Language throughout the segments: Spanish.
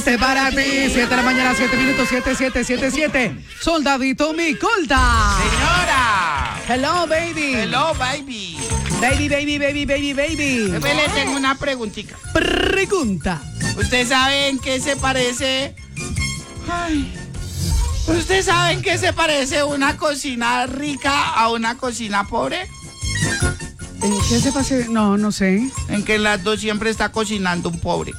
Este para ti, 7 de la mañana, 7 minutos, 7. Soldadito mi colta. Señora. Hello, baby. Hello, baby. Baby. Jefe, le tengo una preguntita. Pregunta. ¿Usted sabe en qué se parece? ¿Usted sabe en qué se parece una cocina rica a una cocina pobre? ¿En qué se pase? No sé. En que las dos siempre está cocinando un pobre.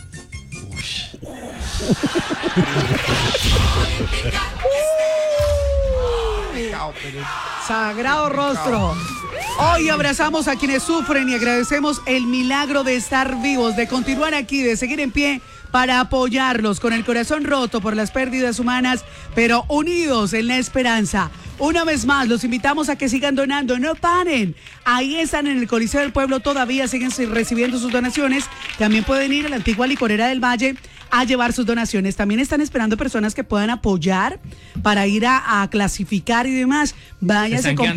Sagrado rostro. Hoy abrazamos a quienes sufren y agradecemos el milagro de estar vivos, de continuar aquí, de seguir en pie para apoyarlos con el corazón roto por las pérdidas humanas, pero unidos en la esperanza. Una vez más, los invitamos a que sigan donando, no paren. Ahí están en el Coliseo del Pueblo, todavía siguen recibiendo sus donaciones. También pueden ir a la antigua licorera del Valle a llevar sus donaciones. También están esperando personas que puedan apoyar para ir a clasificar y demás. Váyanse con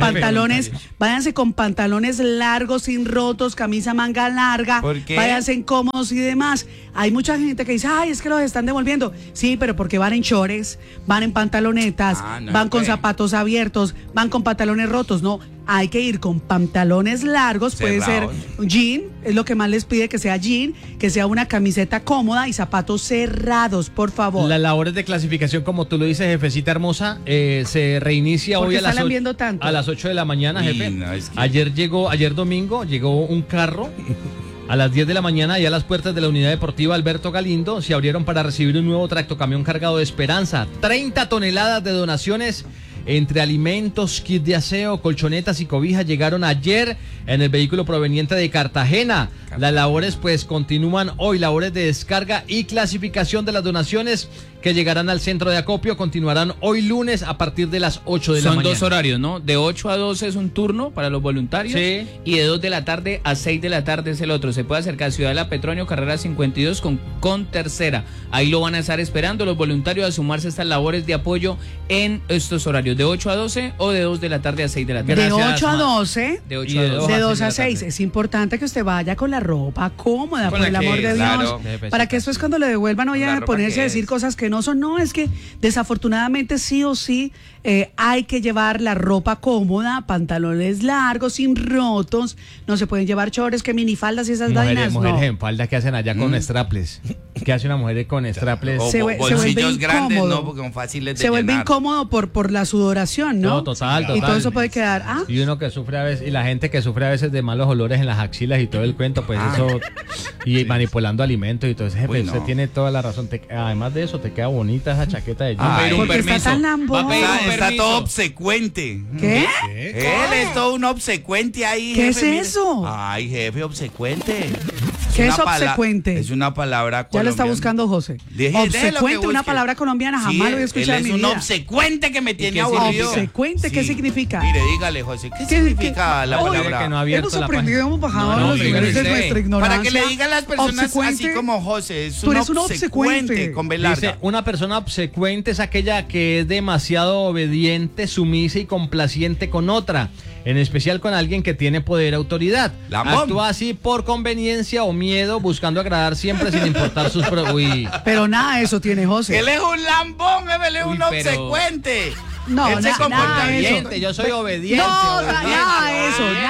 pantalones largos, sin rotos, camisa manga larga. ¿Por qué? Váyanse cómodos y demás. Hay mucha gente que dice, ay, es que los están devolviendo. Sí, pero porque van en chores, van en pantalonetas, van con zapatos abiertos, van con pantalones rotos. No, hay que ir con pantalones largos, puede ser jean, es lo que más les pide, que sea jean, que sea una camiseta cómoda y zapatos cerrados, por favor. Las labores de clasificación, como tú lo dices, jefecita hermosa, se reinicia hoy a las 8 de la mañana, jefe. No, es que... Ayer domingo, llegó un carro. A las 10 de la mañana, ya las puertas de la unidad deportiva Alberto Galindo se abrieron para recibir un nuevo tractocamión cargado de esperanza. 30 toneladas de donaciones entre alimentos, kit de aseo, colchonetas y cobijas llegaron ayer en el vehículo proveniente de Cartagena. Las labores pues continúan hoy, labores de descarga y clasificación de las donaciones que llegarán al centro de acopio, continuarán hoy lunes a partir de las 8 de la mañana. Son 2 horarios, ¿no? De 8 a 12 es un turno para los voluntarios, sí, y de 2 de la tarde a 6 de la tarde es el otro. Se puede acercar a Ciudad de la Petronio, carrera 52 con tercera. Ahí lo van a estar esperando los voluntarios a sumarse a estas labores de apoyo en estos horarios, de 8 a 12 o de 2 de la tarde a 6 de la tarde. De 8 a 12, de 8 a 12. De 2 a 6. Es importante que usted vaya con la ropa cómoda, por el amor de Dios, para que después cuando le devuelvan no vayan a ponerse a decir cosas que no son. No, es que desafortunadamente sí o sí hay que llevar la ropa cómoda, pantalones largos, sin rotos, no se pueden llevar chores, que minifaldas y esas vainas. Mujeres en falda, ¿qué hacen allá con strapless? ¿Qué hace una mujer con strapless? Bolsillos grandes, ¿no? Porque son fáciles de se vuelve llenar. Incómodo por la sudoración, ¿no? No, total. Y todo eso puede quedar. Y uno que sufre a veces, y la gente que sufre a veces de malos olores en las axilas y todo el cuento, pues eso, y manipulando alimentos y todo eso. Jefe, usted tiene toda la razón. Además de eso, te queda bonita esa chaqueta de jean. Porque está tan lambón. Está todo obsecuente. ¿Qué? Él es todo un obsecuente ahí, ¿Qué jefe, es eso? Ay, jefe, obsecuente. ¿Qué es obsecuente? Es una palabra colombiana. Ya lo está buscando José. Obsecuente, una palabra colombiana, jamás lo voy a escuchar en mi vida. Es un obsecuente que me tiene aburrido. ¿Obsecuente? ¿Qué significa? Mire, dígale, José, ¿qué significa la palabra? Que no ha abierto hemos aprendido, hemos bajado los niveles de nuestra ignorancia. Para que le digan las personas así como José, es tú eres un obsecuente. Con B larga. Dice, una persona obsecuente es aquella que es demasiado obediente, sumisa y complaciente con otra, en especial con alguien que tiene poder o autoridad. Actúa así por conveniencia o miedo, buscando agradar siempre sin importar sus... Pero nada de eso tiene José. Él es un lambón, él es un obsecuente. No, él se comporta bien. Yo soy obediente. No, nada de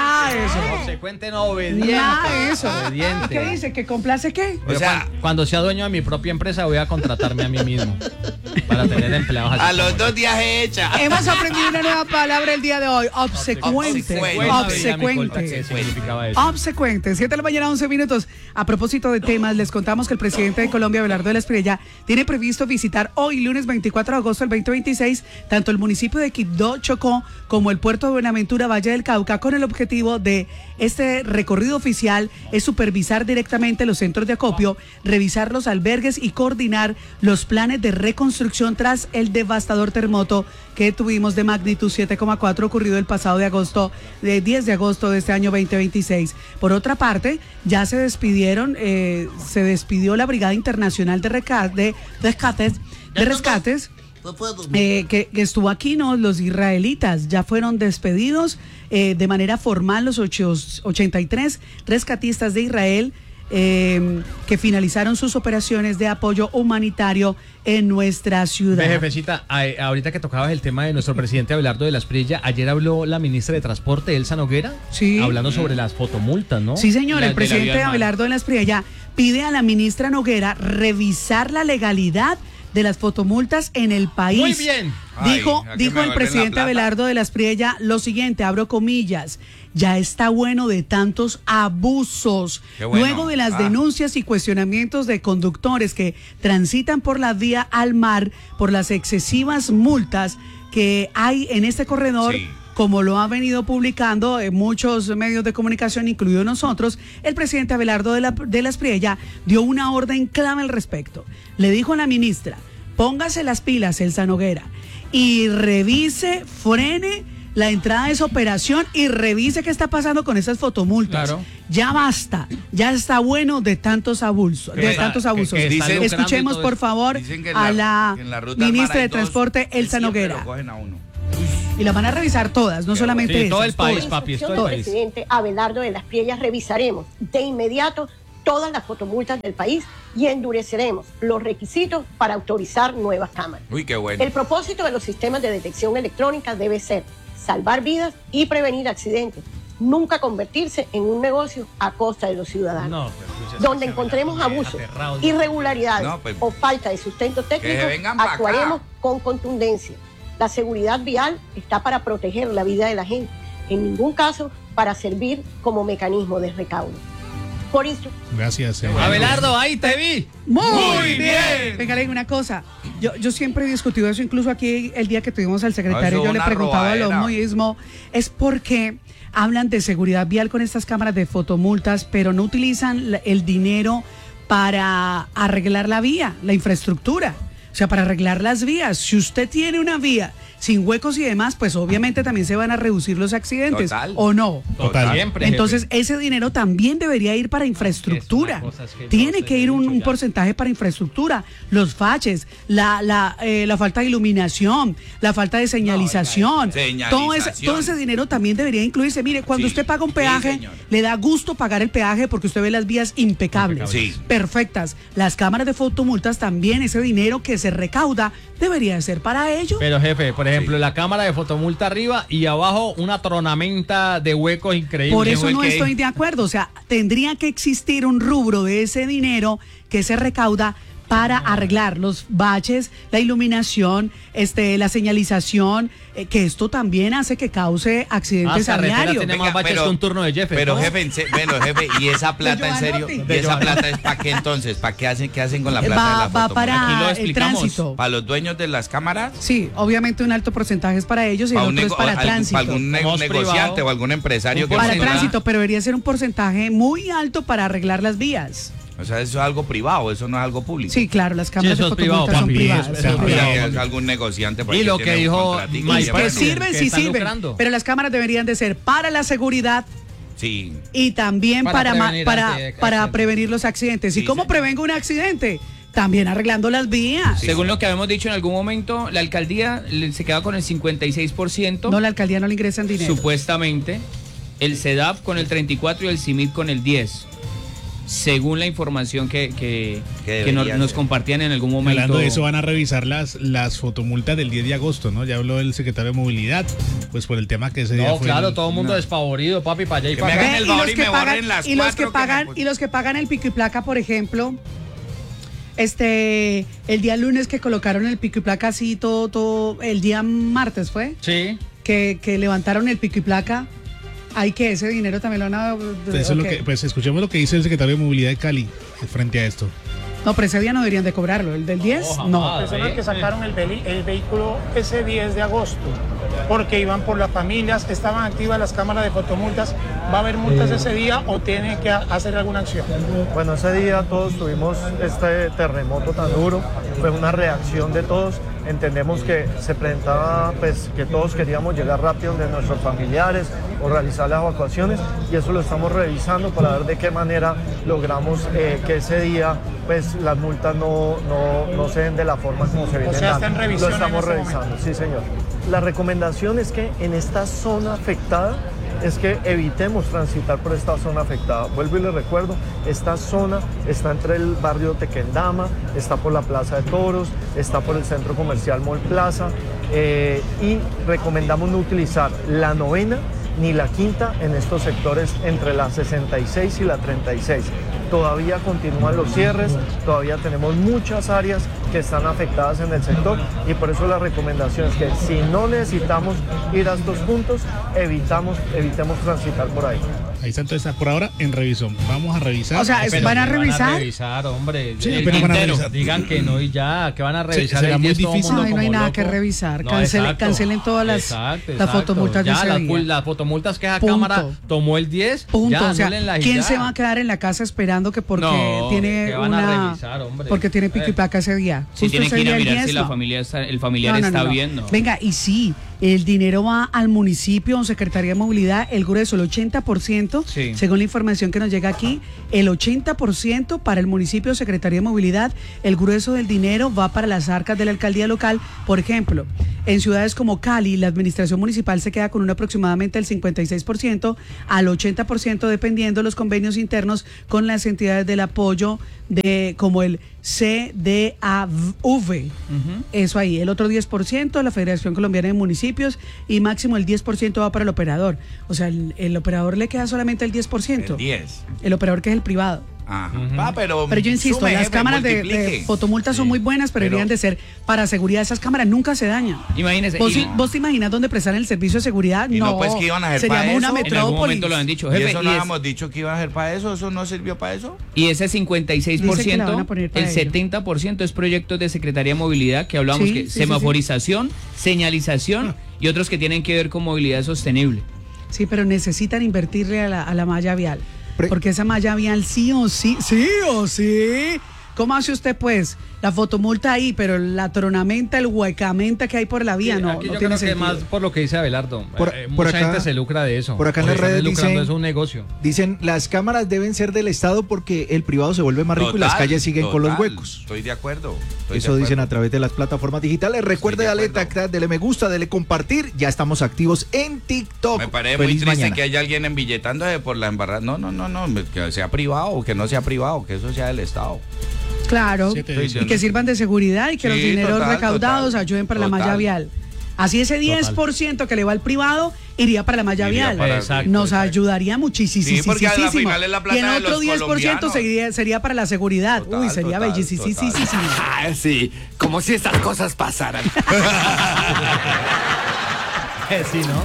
eso. Obsecuente, no obediente. Nada de eso. Obediente. ¿Qué dice? ¿Que complace qué? O sea, cuando sea dueño de mi propia empresa voy a contratarme a mí mismo para tener empleados así. A los 2 días hecha. Hemos aprendido una nueva palabra el día de hoy. Obsecuente. Obsecuente. 7 de la mañana, 11 minutos. A propósito de temas, les contamos que el presidente de Colombia, Abelardo de la Espriella, tiene previsto visitar hoy, lunes 24 de agosto del 2026, tanto el municipio de Quibdó, Chocó, como el puerto de Buenaventura, Valle del Cauca, con el objetivo de este recorrido oficial es supervisar directamente los centros de acopio, revisar los albergues y coordinar los planes de reconstrucción tras el devastador terremoto que tuvimos de magnitud 7,4 ocurrido el pasado 10 de agosto de este año 2026. Por otra parte, ya se despidió la Brigada Internacional de Rescates, que estuvo aquí, ¿no? Los israelitas ya fueron despedidos de manera formal. Los 83 rescatistas de Israel que finalizaron sus operaciones de apoyo humanitario en nuestra ciudad. Jefecita, ahorita que tocabas el tema de nuestro presidente Abelardo de la Espriella, ayer habló la ministra de Transporte, Elsa Noguera, hablando sobre las fotomultas, ¿no? Sí, señor, el presidente Abelardo de la Espriella pide a la ministra Noguera revisar la legalidad de las fotomultas en el país. Muy bien. Dijo el presidente Abelardo de la Espriella lo siguiente, abro comillas: ya está bueno de tantos abusos. Luego de las denuncias y cuestionamientos de conductores que transitan por la vía al mar por las excesivas multas que hay en este corredor. Sí. Como lo han venido publicando en muchos medios de comunicación, incluidos nosotros, el presidente Abelardo de la Espriella dio una orden clave al respecto. Le dijo a la ministra: póngase las pilas, Elsa Noguera, y revise, frene la entrada de esa operación y revise qué está pasando con esas fotomultas. Claro. Ya basta, ya está bueno de tantos abusos. Escuchemos, por favor, a la ministra de Transporte, Elsa Noguera. Y las van a revisar todas, no solamente esas. Todo el país, papi, todo el país. Presidente Abelardo de la Espriella, revisaremos de inmediato todas las fotomultas del país y endureceremos los requisitos para autorizar nuevas cámaras. Uy, qué bueno. El propósito de los sistemas de detección electrónica debe ser salvar vidas y prevenir accidentes, nunca convertirse en un negocio a costa de los ciudadanos. Donde encontremos abusos, irregularidades o falta de sustento técnico, actuaremos con contundencia. La seguridad vial está para proteger la vida de la gente, en ningún caso para servir como mecanismo de recaudo. Gracias. Abelardo, ahí te vi. Muy bien. Venga, le digo una cosa. Yo siempre he discutido eso, incluso aquí el día que tuvimos al secretario, yo le preguntaba a lo mismo. Es porque hablan de seguridad vial con estas cámaras de fotomultas, pero no utilizan el dinero para arreglar la vía, la infraestructura. O sea, para arreglar las vías. Si usted tiene una vía sin huecos y demás, pues obviamente también se van a reducir los accidentes. Total. ¿O no? Total. Siempre, entonces, jefe, ese dinero también debería ir para infraestructura. Tiene que ir un porcentaje para infraestructura. Los faches, la falta de iluminación, la falta de señalización. Todo ese dinero también debería incluirse. Mire, cuando usted paga un peaje, le da gusto pagar el peaje porque usted ve las vías impecables. Perfectas. Las cámaras de fotomultas también, ese dinero que se recauda debería ser para ello. Pero jefe, por ejemplo, la cámara de fotomulta arriba y abajo una tronamenta de huecos increíble. Por eso no estoy de acuerdo, o sea, tendría que existir un rubro de ese dinero que se recauda para arreglar los baches, la iluminación, la señalización, que esto también hace que cause accidentes a diario. Tiene más baches que un turno de jefe. Pero jefe, y esa plata en serio, ¿y esa plata es para qué entonces? ¿Para qué hacen con la plata de la foto? Va para el tránsito. ¿Para los dueños de las cámaras? Sí, obviamente un alto porcentaje es para ellos y el otro es para tránsito. ¿Para algún negociante o algún empresario? Para tránsito, pero debería ser un porcentaje muy alto para arreglar las vías. O sea, eso es algo privado, eso no es algo público. Sí, claro, las cámaras de fotomultas son privadas. Es algún negociante. Y lo que dijo que sirven, sí sirven, pero las cámaras deberían de ser para la seguridad. Sí. Y también para prevenir los accidentes. Sí, ¿Y cómo prevengo un accidente? También arreglando las vías. Sí, según lo que habíamos dicho en algún momento, la alcaldía se queda con el 56%. No, la alcaldía no le ingresan dinero. Supuestamente, el CEDAP con el 34% y el CIMIT con el 10%. Según la información que nos compartían en algún momento. Hablando de eso, van a revisar las fotomultas del 10 de agosto, ¿no? Ya habló el secretario de Movilidad, pues por el tema que ese día fue. No, claro, todo el mundo desfavorido, papi, para allá y para acá. Y los que pagan el pico y placa, por ejemplo, el día lunes que colocaron el pico y placa así, todo el día martes, ¿fue? Sí. Que levantaron el pico y placa. Hay que ese dinero también lo van a... Eso es lo que, pues escuchemos lo que dice el secretario de Movilidad de Cali frente a esto. No, pero ese día no deberían de cobrarlo. ¿El del 10? No. Personas que sacaron el vehículo ese 10 de agosto porque iban por las familias, estaban activas las cámaras de fotomultas. ¿Va a haber multas ese día o tienen que hacer alguna acción? Bueno, ese día todos tuvimos este terremoto tan duro, fue una reacción de todos. Entendemos que se presentaba, pues, que todos queríamos llegar rápido de nuestros familiares o realizar las evacuaciones, y eso lo estamos revisando para ver de qué manera logramos que ese día, pues, las multas no se den de la forma como se vienen dando. Está en revisión. Lo estamos revisando, sí, señor. La recomendación es que en esta zona afectada es que evitemos transitar por esta zona afectada. Vuelvo y les recuerdo, esta zona está entre el barrio Tequendama, está por la Plaza de Toros, está por el centro comercial Mall Plaza, y recomendamos no utilizar la 9ª ni la 5ª en estos sectores entre la 66 y la 36. Todavía continúan los cierres, todavía tenemos muchas áreas que están afectadas en el sector y por eso la recomendación es que si no necesitamos ir a estos puntos, evitemos transitar por ahí. Ahí está, entonces por ahora en revisión. Vamos a revisar. O sea, ¿van a revisar? Van a revisar, hombre. Sí, pero van a revisar. Digan que no y ya, que van a revisar. Será muy difícil. No hay nada que revisar. No, cancelen todas las fotomultas de ese día. Las fotomultas que esa cámara tomó el 10. Punto. Ya, o sea, ¿quién se va a quedar en la casa esperando que porque tiene porque tiene pico y placa ese día? Sí, tiene que ir a mirar si el familiar está viendo. Venga, y sí, el dinero va al municipio, Secretaría de Movilidad, el grueso, el 80%, según la información que nos llega aquí, el 80% para el municipio, Secretaría de Movilidad, el grueso del dinero va para las arcas de la alcaldía local. Por ejemplo, en ciudades como Cali, la administración municipal se queda con un aproximadamente el 56% al 80%, dependiendo de los convenios internos con las entidades del apoyo como el CDAV. Eso ahí, el otro 10% la Federación Colombiana de Municipios y máximo el 10% va para el operador. O sea, el operador le queda solamente el 10%. El 10. El operador que es el privado. Ajá. Pero yo insisto, las cámaras de fotomultas son muy buenas, pero deberían de ser para seguridad. Esas cámaras nunca se dañan. Imagínese. ¿Vos te imaginas dónde prestar el servicio de seguridad? No, pues que iban a hacer sería para una eso. metrópolis. En algún momento lo han dicho, jefe. ¿Y eso no habíamos dicho que iban a hacer para eso? ¿Eso no sirvió para eso? Y ese 56%, el 70% es proyectos de Secretaría de Movilidad, que hablamos que semaforización, señalización y otros que tienen que ver con movilidad sostenible. Sí, pero necesitan invertirle a la malla vial. Porque esa malla vial sí o sí. ¿Cómo hace usted, pues? La fotomulta ahí, pero la tronamenta, el huecamenta que hay por la vía, no tiene creo sentido. Que más por lo que dice Abelardo. Por acá, gente se lucra de eso. Por acá en las redes dicen, es un negocio. Dicen, las cámaras deben ser del Estado porque el privado se vuelve más rico y las calles siguen con los huecos. Estoy de acuerdo. Eso dicen a través de las plataformas digitales. Recuerde darle tacta, dele me gusta, dele compartir. Ya estamos activos en TikTok. Me parece muy triste que haya alguien embilletándose por la embarrada. No, que sea privado o que no sea privado, que eso sea del Estado. Claro, y que sirvan de seguridad y que los dineros recaudados ayuden para la malla vial. Así ese 10% que le va al privado iría para la malla vial. Nos ayudaría muchísimo. Sí, porque a la final es la plata y en de otro los 10% sería para la seguridad. Sería bellísimo. Sí, como si estas cosas pasaran. Sí, ¿no?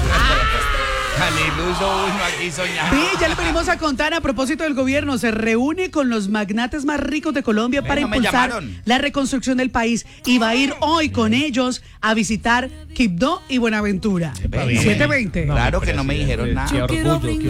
Aquí soñando. Sí, ya le venimos a contar a propósito del gobierno. Se reúne con los magnates más ricos de Colombia para impulsar la reconstrucción del país. Y va a ir hoy con ellos a visitar Quibdó y Buenaventura. 7:20. Claro que no me dijeron nada.